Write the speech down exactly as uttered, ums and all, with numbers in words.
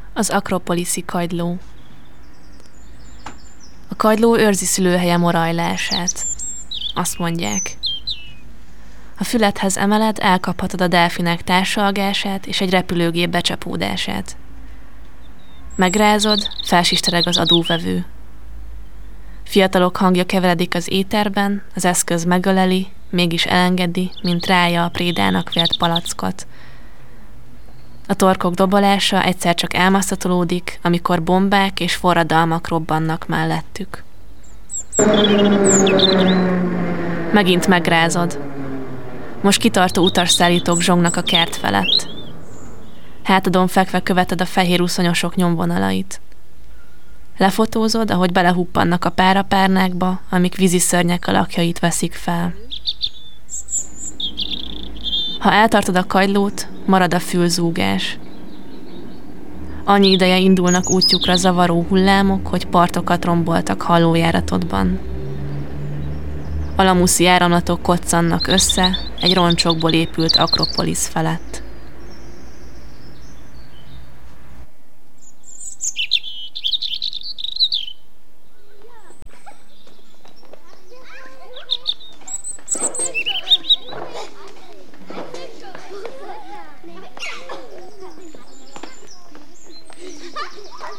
Az akropoliszi kagyló. A kagyló őrzi szülőhelye morajlását. Azt mondják. A fülethez emeled, elkaphatod a delfinek társalgását és egy repülőgép becsapódását. Megrázod, felsistereg az adóvevő. Fiatalok hangja keveredik az éterben, az eszköz megöleli, mégis elengedi, mint rája a prédának vélt palackot. A torkok dobolása egyszer csak elmasztatolódik, amikor bombák és forradalmak robbannak mellettük. Megint megrázod. Most kitartó utasszállítók zsongnak a kert felett. Hátadon fekve követed a fehér uszonyosok nyomvonalait. Lefotózod, ahogy belehuppannak a párapárnákba, amik víziszörnyek alakjait veszik fel. Ha eltartod a kagylót, marad a fülzúgás. Annyi ideje indulnak útjukra zavaró hullámok, hogy partokat romboltak hallójáratodban. Alamuszi áramlatok koccannak össze egy roncsokból épült akropolisz felett.